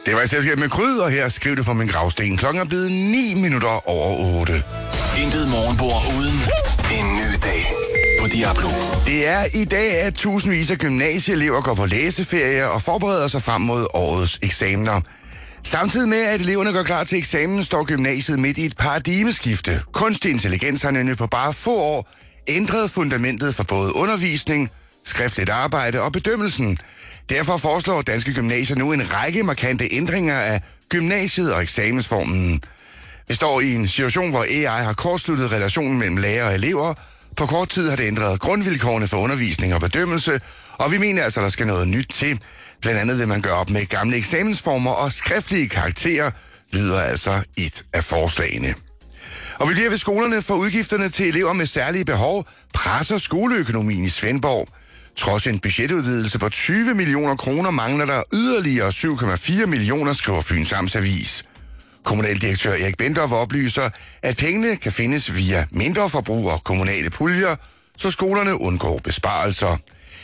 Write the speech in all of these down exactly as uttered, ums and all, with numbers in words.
Det var et selskab med Kryd, og her skriv det på min gravsten. Klokken er blevet ni minutter over otte. Intet morgenbord uden en ny dag på Diablo. Det er i dag, at tusindvis af gymnasieelever går på læseferie og forbereder sig frem mod årets eksamener. Samtidig med, at eleverne går klar til eksamen, står gymnasiet midt i et paradigmeskifte. Kunstig intelligens har nemlig på bare få år ændret fundamentet for både undervisning, skriftligt arbejde og bedømmelsen. Derfor foreslår danske gymnasier nu en række markante ændringer af gymnasiet og eksamensformen. Vi står i en situation, hvor A I har kortsluttet relationen mellem lærer og elever. På kort tid har det ændret grundvilkårene for undervisning og bedømmelse, og vi mener altså, at der skal noget nyt til. Blandt andet vil man gøre op med gamle eksamensformer og skriftlige karakterer, lyder altså et af forslagene. Og vi bliver ved skolerne, for udgifterne til elever med særlige behov presser skoleøkonomien i Svendborg. Trods en budgetudvidelse på tyve millioner kroner mangler der yderligere syv komma fire millioner, skriver Fyns Amtsavis. Kommunaldirektør Erik Bendorf oplyser, at pengene kan findes via mindre forbrug og kommunale puljer, så skolerne undgår besparelser.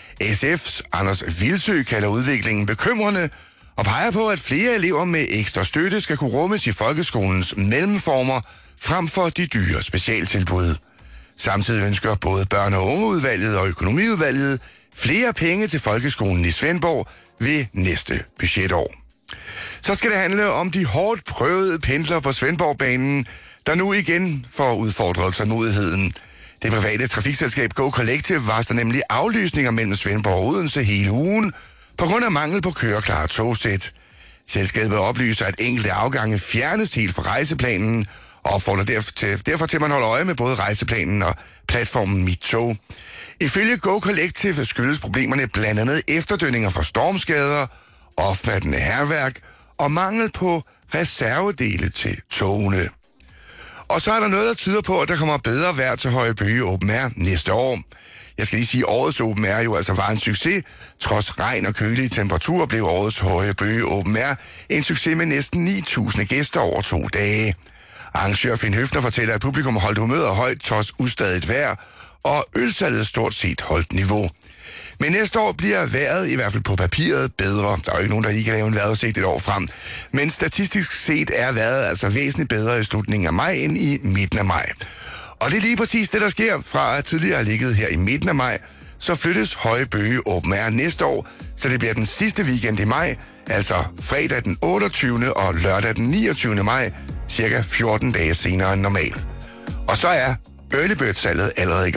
S F's Anders Vilsø kalder udviklingen bekymrende og peger på, at flere elever med ekstra støtte skal kunne rummes i folkeskolens mellemformer frem for de dyre specialtilbud. Samtidig ønsker både børne- og ungeudvalget og økonomiudvalget flere penge til folkeskolen i Svendborg ved næste budgetår. Så skal det handle om de hårdt prøvede pendlere på Svendborgbanen, der nu igen får udfordret tålmodigheden. Det private trafikselskab Go Collective varsler nemlig aflysninger mellem Svendborg og Odense hele ugen på grund af mangel på køreklare togsæt. Selskabet oplyser, at enkelte afgange fjernes helt fra rejseplanen og opfordrer derfor til, derfor til, at man holder øje med både rejseplanen og platformen Mit Tog. Ifølge Go Collective skyldes problemerne blandt andet efterdønninger fra stormskader, opfattende hærværk og mangel på reservedele til togene. Og så er der noget, der tyder på, at der kommer bedre vejr til Høje Bøge Open Air næste år. Jeg skal lige sige, at årets Open Air jo altså var en succes. Trods regn og kølige temperaturer blev årets Høje Bøge Open Air en succes med næsten ni tusind gæster over to dage. Arrangør Finn Høfner fortæller, at publikum holdt humøret højt trods ustadigt vejr, og ølsalget stort set holdt niveau. Men næste år bliver vejret, i hvert fald på papiret, bedre. Der er jo ikke nogen, der ikke kan lave en vejrudsigt et år frem. Men statistisk set er vejret altså væsentligt bedre i slutningen af maj end i midten af maj. Og det er lige præcis det, der sker fra at tidligere har ligget her i midten af maj. Så flyttes Høje Bøge Open Air næste år, så det bliver den sidste weekend i maj, altså fredag den otteogtyvende og lørdag den niogtyvende maj, cirka fjorten dage senere end normalt. Og så er early bird salget allerede i gang.